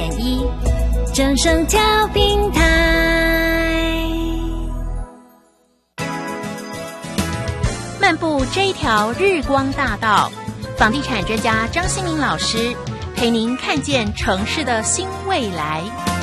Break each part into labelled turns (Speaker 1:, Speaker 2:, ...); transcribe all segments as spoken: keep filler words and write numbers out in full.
Speaker 1: 点一，正声调频台。漫步这一条日光大道，房地产专家张新民老师陪您看见城市的新未来。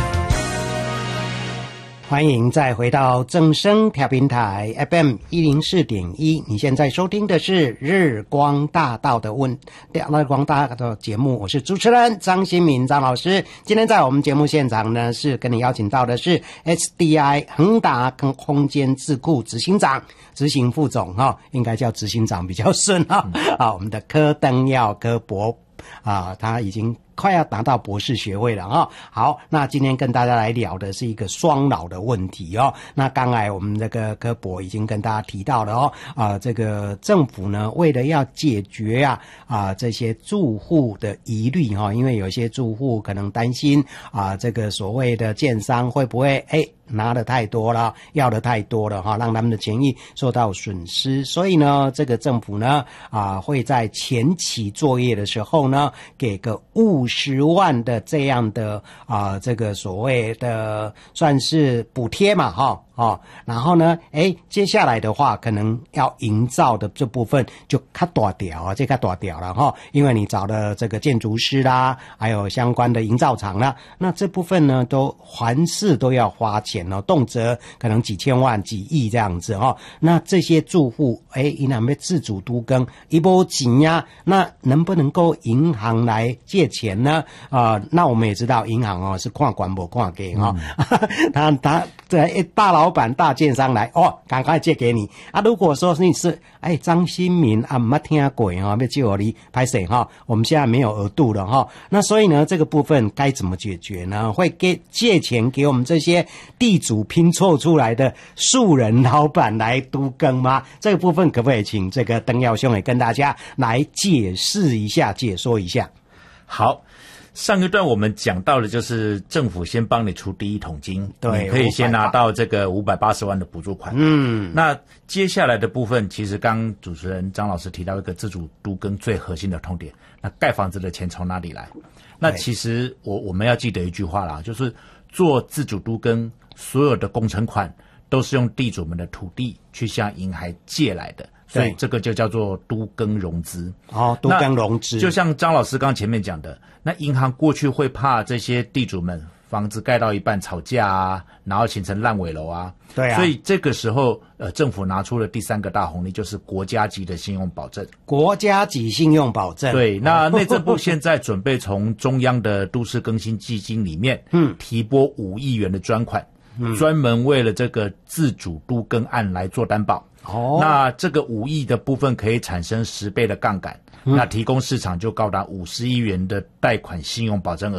Speaker 2: 欢迎再回到正声调频台 F M 一零四点一，你现在收听的是日光大道的问日光大道的节目，我是主持人张新民张老师。今天在我们节目现场呢，是跟你邀请到的是 S D I 恒达空间智库执行长、执行副总哈，应该叫执行长比较顺哈。啊，我们的柯登耀柯博啊，他已经快要达到博士学位了啊、哦！好，那今天跟大家来聊的是一个双老的问题哦。那刚才我们这个柯博已经跟大家提到了哦，啊，这个政府呢，为了要解决啊啊这些住户的疑虑哈、哦，因为有些住户可能担心啊，这个所谓的建商会不会哎拿的太多了，要的太多了哈，让他们的权益受到损失，所以呢，这个政府呢啊会在前期作业的时候呢，给个五十万的这样的啊这个所谓的算是补贴嘛哈。哦，然后呢，诶，接下来的话，可能要营造的这部分就较大条啊，这较大条了哈，因为你找了这个建筑师啦，还有相关的营造厂啦，那这部分呢，都凡事都要花钱哦，动辄可能几千万、几亿这样子哦。那这些住户，诶，他们自主都更一波钱呀，那能不能够银行来借钱呢？啊、呃，那我们也知道，银行哦是看管不看给哦，嗯、他他这一大老板大建商来哦，赶快借给你啊！如果说你是哎张新民啊，没听过哈，要借我你拍谁哈？我们现在没有额度了哈，那所以呢，这个部分该怎么解决呢？会给借钱给我们这些地主拼凑出来的素人老板来都更吗？这个部分可不可以请这个登耀兄也跟大家来解释一下、解说一下？
Speaker 3: 好。上一段我们讲到的就是政府先帮你出第一桶金，对，你可以先拿到这个五百八十万的补助款。嗯，那接下来的部分，其实刚主持人张老师提到一个自主都更最核心的痛点，那盖房子的钱从哪里来？那其实我我们要记得一句话啦，就是做自主都更，所有的工程款都是用地主们的土地去向银行借来的。所以这个就叫做都更融资。
Speaker 2: 哦，都更融资。
Speaker 3: 就像张老师刚前面讲的，那银行过去会怕这些地主们房子盖到一半吵架啊，然后形成烂尾楼啊。
Speaker 2: 对啊。
Speaker 3: 所以这个时候，呃，政府拿出了第三个大红利，就是国家级的信用保证。
Speaker 2: 国家级信用保证。
Speaker 3: 对，那内政部现在准备从中央的都市更新基金里面，嗯，提拨五亿元的专款，嗯，专门为了这个自主都更案来做担保。哦，那这个五亿的部分可以产生十倍的杠杆，嗯、那提供市场就高达五十亿元的贷款信用保证额。